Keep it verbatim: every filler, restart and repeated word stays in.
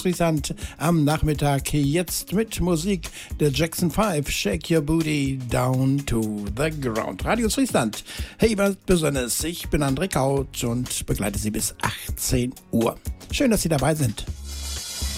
Friesland am Nachmittag. Jetzt mit Musik der Jackson fünf, Shake Your Booty Down to the Ground. Radio Friesland, hey, was Besonderes. Ich bin André Kaut und begleite Sie bis achtzehn Uhr. Schön, dass Sie dabei sind.